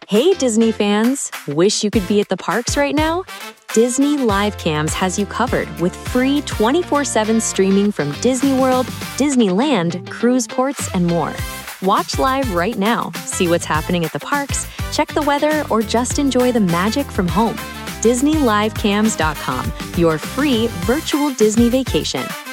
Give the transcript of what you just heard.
Hey Disney fans! Wish you could be at the parks right now? Disney Live Cams has you covered with free 24/7 streaming from Disney World, Disneyland, cruise ports, and more. Watch live right now, see what's happening at the parks, check the weather, or just enjoy the magic from home. DisneyLiveCams.com, your free virtual Disney vacation.